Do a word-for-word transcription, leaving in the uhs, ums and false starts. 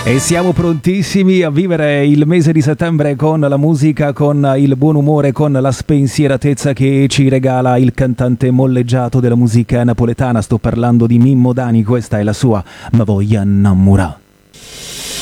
E siamo prontissimi a vivere il mese di settembre con la musica, con il buon umore, con la spensieratezza che ci regala il cantante molleggiato della musica napoletana. Sto parlando di Mimmo Dani, questa è la sua Ma voglia innamorà.